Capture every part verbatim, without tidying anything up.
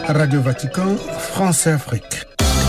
Radio Vatican, France-Afrique.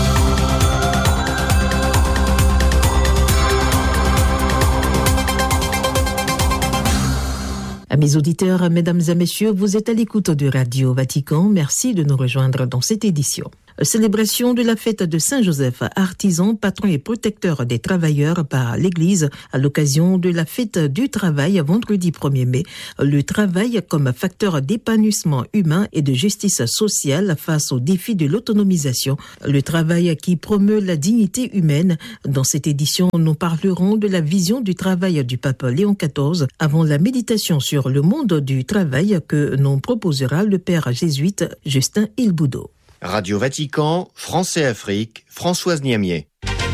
Amis auditeurs, mesdames et messieurs, vous êtes à l'écoute de Radio Vatican. Merci de nous rejoindre dans cette édition. Célébration de la fête de Saint-Joseph, artisan, patron et protecteur des travailleurs par l'Église à l'occasion de la fête du travail vendredi premier mai. Le travail comme facteur d'épanouissement humain et de justice sociale face aux défis de l'autonomisation. Le travail qui promeut la dignité humaine. Dans cette édition, nous parlerons de la vision du travail du pape Léon quatorze avant la méditation sur le monde du travail que nous proposera le père jésuite Justin Ilboudo. Radio Vatican, France et Afrique, Françoise Niamier.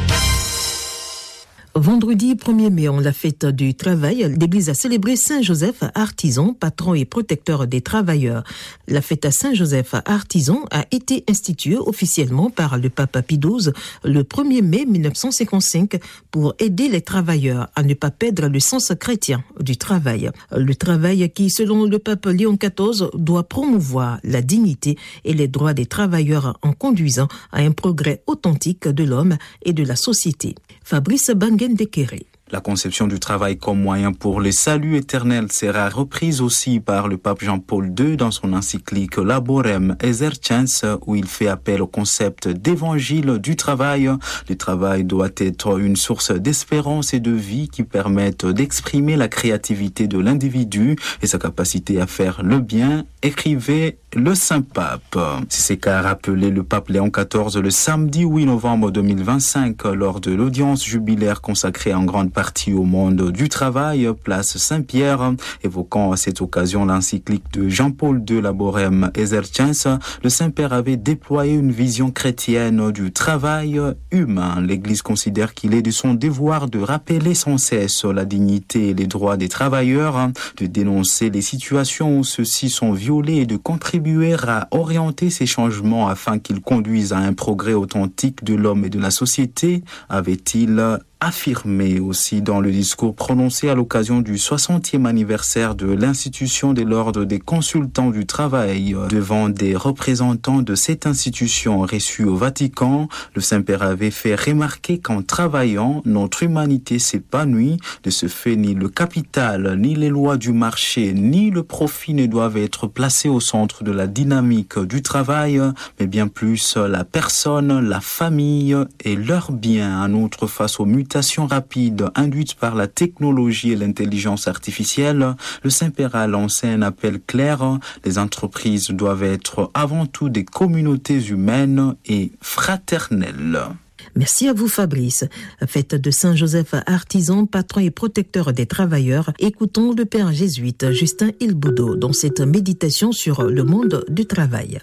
Vendredi premier mai, en la fête du travail, l'Église a célébré Saint-Joseph, artisan, patron et protecteur des travailleurs. La fête à Saint-Joseph, artisan, a été instituée officiellement par le pape Pie douze le premier mai mille neuf cent cinquante-cinq pour aider les travailleurs à ne pas perdre le sens chrétien du travail. Le travail qui, selon le pape Léon quatorze, doit promouvoir la dignité et les droits des travailleurs en conduisant à un progrès authentique de l'homme et de la société. Fabrice Bangen-Dekere. La conception du travail comme moyen pour le salut éternel sera reprise aussi par le pape Jean-Paul deux dans son encyclique Laborem Exercens, où il fait appel au concept d'évangile du travail. Le travail doit être une source d'espérance et de vie qui permettent d'exprimer la créativité de l'individu et sa capacité à faire le bien, écrivait le Saint-Pape. C'est ce qu'a rappelé le pape Léon quatorze le samedi huit novembre deux mille vingt-cinq lors de l'audience jubilaire consacrée en grande partie au monde du travail, place Saint-Pierre. Évoquant à cette occasion l'encyclique de Jean-Paul deux Laborem Exercens, le Saint-Père avait déployé une vision chrétienne du travail humain. L'Église considère qu'il est de son devoir de rappeler sans cesse la dignité et les droits des travailleurs, de dénoncer les situations où ceux-ci sont violés et de contribuer à orienter ces changements afin qu'ils conduisent à un progrès authentique de l'homme et de la société, avait-il affirmé aussi dans le discours prononcé à l'occasion du soixantième anniversaire de l'institution de l'ordre des consultants du travail. Devant des représentants de cette institution reçus au Vatican, le Saint-Père avait fait remarquer qu'en travaillant, notre humanité s'épanouit. De ce fait, ni le capital, ni les lois du marché, ni le profit ne doivent être placés au centre de la dynamique du travail, mais bien plus la personne, la famille et leurs biens. En outre, face aux mutations rapide induite par la technologie et l'intelligence artificielle, le Saint-Père a lancé un appel clair. Les entreprises doivent être avant tout des communautés humaines et fraternelles. Merci à vous Fabrice. Fête de Saint-Joseph, artisan, patron et protecteur des travailleurs. Écoutons le père jésuite Justin Ilboudo dans cette méditation sur le monde du travail.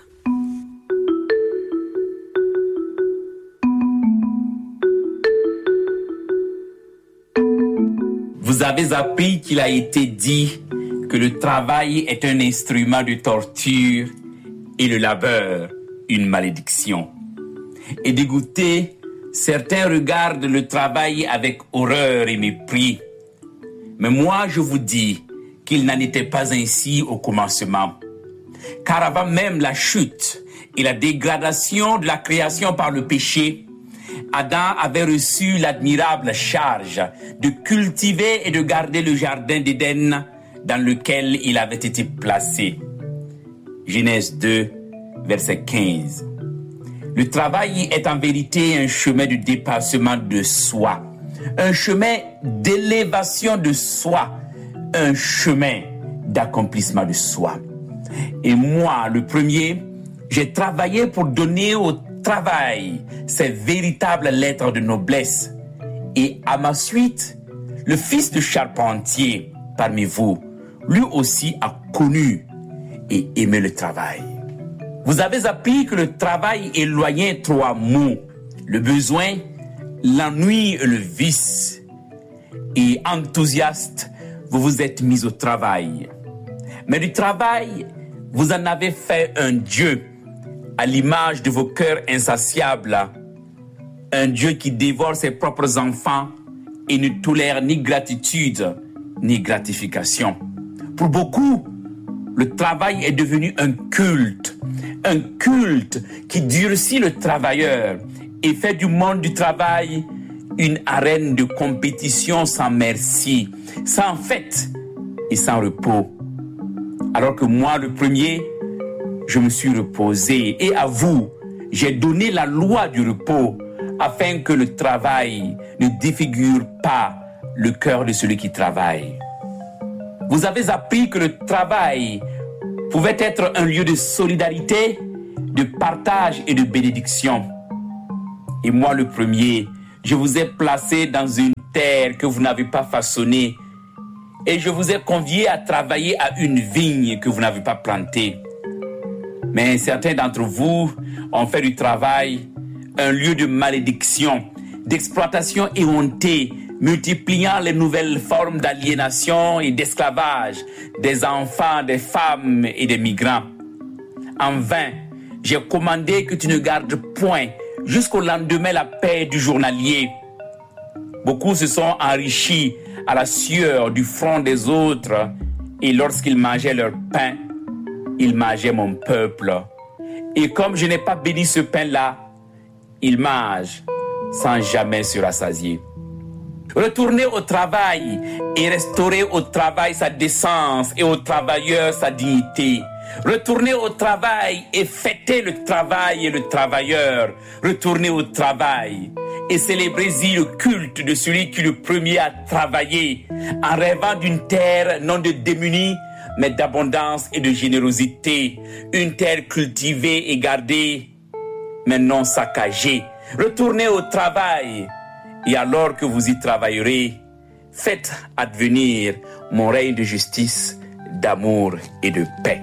Vous avez appris qu'il a été dit que le travail est un instrument de torture et le labeur une malédiction. Et dégoûtés, certains regardent le travail avec horreur et mépris. Mais moi, je vous dis qu'il n'en était pas ainsi au commencement. Car avant même la chute et la dégradation de la création par le péché, Adam avait reçu l'admirable charge de cultiver et de garder le jardin d'Éden dans lequel il avait été placé. Genèse deux, verset quinze. Le travail est en vérité un chemin de dépassement de soi, un chemin d'élévation de soi, un chemin d'accomplissement de soi. Et moi, le premier, j'ai travaillé pour donner au travail ces véritables lettres de noblesse. Et à ma suite, le fils de charpentier parmi vous, lui aussi a connu et aimé le travail. Vous avez appris que le travail éloignait trois mots: le besoin, l'ennui et le vice. Et enthousiaste, vous vous êtes mis au travail. Mais du travail, vous en avez fait un Dieu à l'image de vos cœurs insatiables, un Dieu qui dévore ses propres enfants et ne tolère ni gratitude ni gratification. Pour beaucoup, le travail est devenu un culte, un culte qui durcit le travailleur et fait du monde du travail une arène de compétition sans merci, sans fête et sans repos. Alors que moi, le premier, je me suis reposé et à vous, j'ai donné la loi du repos afin que le travail ne défigure pas le cœur de celui qui travaille. Vous avez appris que le travail pouvait être un lieu de solidarité, de partage et de bénédiction. Et moi, le premier, je vous ai placé dans une terre que vous n'avez pas façonnée et je vous ai convié à travailler à une vigne que vous n'avez pas plantée. Mais certains d'entre vous ont fait du travail un lieu de malédiction, d'exploitation éhontée, multipliant les nouvelles formes d'aliénation et d'esclavage des enfants, des femmes et des migrants. En vain, j'ai commandé que tu ne gardes point jusqu'au lendemain la paix du journalier. Beaucoup se sont enrichis à la sueur du front des autres et lorsqu'ils mangeaient leur pain, ils mangeaient mon peuple. Et comme je n'ai pas béni ce pain-là, ils mangent sans jamais se rassasier. Retournez au travail et restaurez au travail sa décence et au travailleur sa dignité. Retournez au travail et fêtez le travail et le travailleur. Retournez au travail et célébrez-y le culte de celui qui le premier a travaillé, en rêvant d'une terre non de démunis, mais d'abondance et de générosité. Une terre cultivée et gardée, mais non saccagée. Retournez au travail. Et alors que vous y travaillerez, faites advenir mon règne de justice, d'amour et de paix.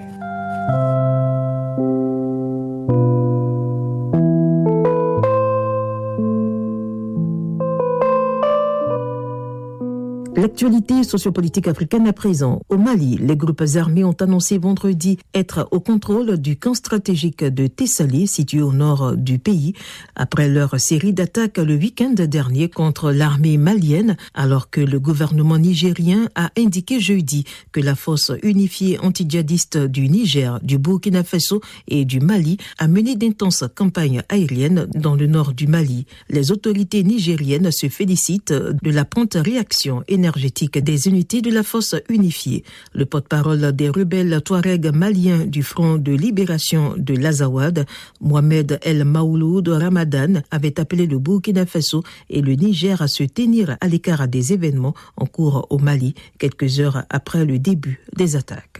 L'actualité sociopolitique africaine à présent. Au Mali, les groupes armés ont annoncé vendredi être au contrôle du camp stratégique de Tessali, situé au nord du pays, après leur série d'attaques le week-end dernier contre l'armée malienne, alors que le gouvernement nigérien a indiqué jeudi que la force unifiée anti-djihadiste du Niger, du Burkina Faso et du Mali a mené d'intenses campagnes aériennes dans le nord du Mali. Les autorités nigériennes se félicitent de la prompte réaction énergétique des unités de la force unifiée. Le porte-parole des rebelles Touareg maliens du Front de libération de l'Azawad, Mohamed El Maouloud Ramadan, avait appelé le Burkina Faso et le Niger à se tenir à l'écart des événements en cours au Mali, quelques heures après le début des attaques.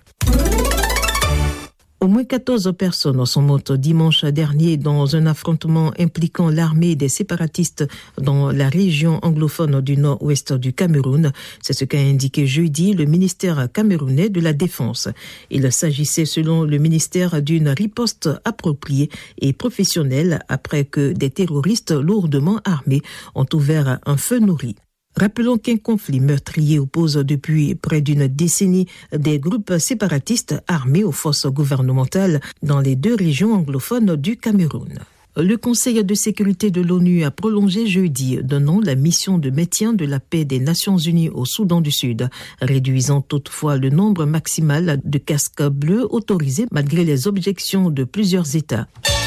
Au moins quatorze personnes sont mortes dimanche dernier dans un affrontement impliquant l'armée et des séparatistes dans la région anglophone du nord-ouest du Cameroun. C'est ce qu'a indiqué jeudi le ministère camerounais de la Défense. Il s'agissait selon le ministère d'une riposte appropriée et professionnelle après que des terroristes lourdement armés ont ouvert un feu nourri. Rappelons qu'un conflit meurtrier oppose depuis près d'une décennie des groupes séparatistes armés aux forces gouvernementales dans les deux régions anglophones du Cameroun. Le Conseil de sécurité de l'ONU a prolongé jeudi d'un an la mission de maintien de la paix des Nations Unies au Soudan du Sud, réduisant toutefois le nombre maximal de casques bleus autorisés malgré les objections de plusieurs États.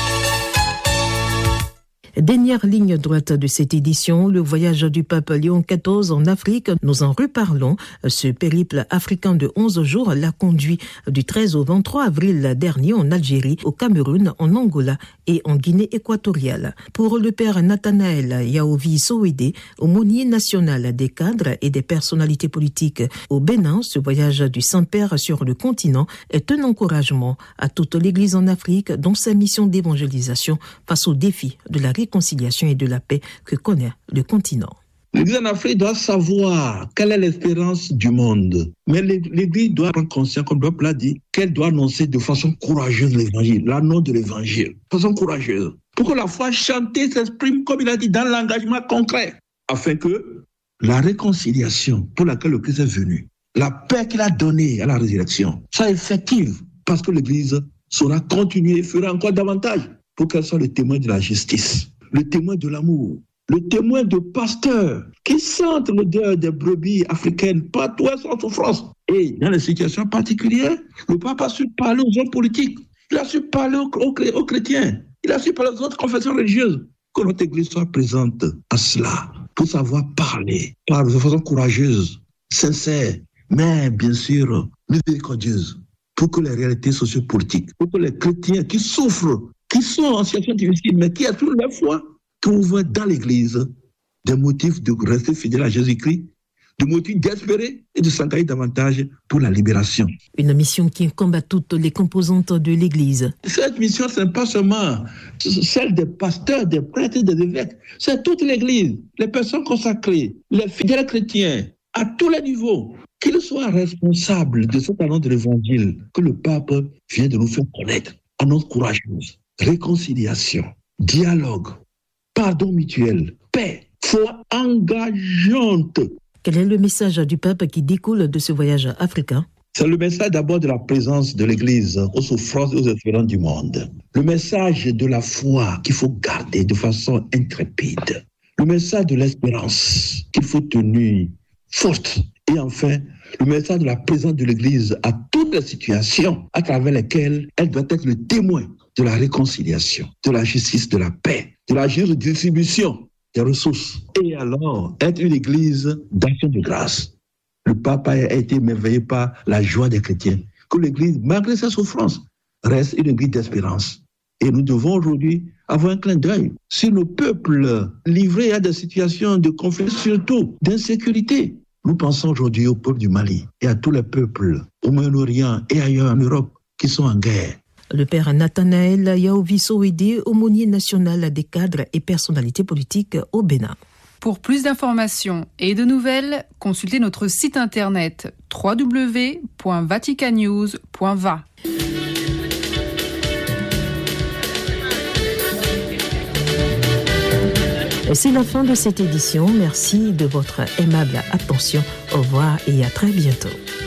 Dernière ligne droite de cette édition, le voyage du pape Léon quatorze en Afrique. Nous en reparlons. Ce périple africain de onze jours l'a conduit du treize au vingt-trois avril dernier en Algérie, au Cameroun, en Angola et en Guinée équatoriale. Pour le père Nathanaël Yaovi Sowédé, aumônier national des cadres et des personnalités politiques au Bénin, ce voyage du Saint-Père sur le continent est un encouragement à toute l'Église en Afrique dans sa mission d'évangélisation face aux défis de la réconciliation et de la paix que connaît le continent. L'Église en Afrique doit savoir quelle est l'espérance du monde. Mais l'Église doit prendre conscience, comme le l'a dit, qu'elle doit annoncer de façon courageuse l'Évangile, l'annonce de l'Évangile, de façon courageuse. Pour que la foi chantée s'exprime, comme il a dit, dans l'engagement concret, afin que la réconciliation pour laquelle le Christ est venu, la paix qu'il a donnée à la résurrection, soit effective, parce que l'Église saura continuer et fera encore davantage pour qu'elle soit le témoin de la justice, le témoin de l'amour, le témoin de pasteurs qui sentent l'odeur des brebis africaines partout où elles sont en souffrance Et dans les situations particulières, le pape a su parler aux hommes politiques, il a su parler aux, aux, aux chrétiens, il a su parler aux autres confessions religieuses. Que notre Église soit présente à cela, pour savoir parler, parler de façon courageuse, sincère, mais bien sûr miséricordieuse, pour que les réalités sociopolitiques, pour que les chrétiens qui souffrent, qui sont en situation difficile, mais qui attendent la foi, trouvent dans l'Église des motifs de rester fidèles à Jésus-Christ, des motifs d'espérer et de s'engager davantage pour la libération. Une mission qui incombe à toutes les composantes de l'Église. Cette mission, ce n'est pas seulement celle des pasteurs, des prêtres, des évêques, c'est toute l'Église, les personnes consacrées, les fidèles chrétiens, à tous les niveaux, qu'ils soient responsables de cette annonce de l'Évangile que le pape vient de nous faire connaître. Annonce courageuse, réconciliation, dialogue, pardon mutuel, paix, foi engageante. Quel est le message du pape qui découle de ce voyage africain? C'est le message d'abord de la présence de l'Église aux souffrances et aux espérances du monde. Le message de la foi qu'il faut garder de façon intrépide. Le message de l'espérance qu'il faut tenir forte. Et enfin, le message de la présence de l'Église à toutes les situations à travers lesquelles elle doit être le témoin de la réconciliation, de la justice, de la paix, de la juste distribution des ressources. Et alors, être une Église d'action de grâce. Le pape a été émerveillé par la joie des chrétiens. Que l'Église, malgré ses souffrances, reste une Église d'espérance. Et nous devons aujourd'hui avoir un clin d'œil sur nos peuples livrés à des situations de conflit, surtout d'insécurité. Nous pensons aujourd'hui au peuple du Mali et à tous les peuples au Moyen-Orient et ailleurs en Europe qui sont en guerre. Le père Nathanaël Yaovi Soweïdé, aumônier national des cadres et personnalités politiques au Bénin. Pour plus d'informations et de nouvelles, consultez notre site internet w w w point vaticanews point v a. C'est la fin de cette édition. Merci de votre aimable attention. Au revoir et à très bientôt.